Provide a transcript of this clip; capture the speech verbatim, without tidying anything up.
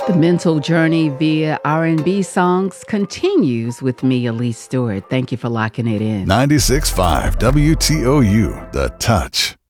The mental journey via R and B songs continues with me, Elise Stewart. Thank you for locking it in. ninety-six point five W T O U, The Touch.